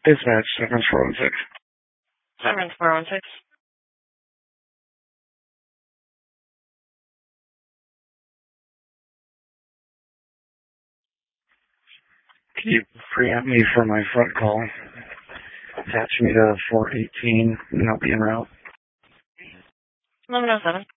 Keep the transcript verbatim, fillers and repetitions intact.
Dispatch seven four one six. seven four one six. Can you preempt me for my front call? Attach me to four eighteen and I'll be en route. eleven oh seven.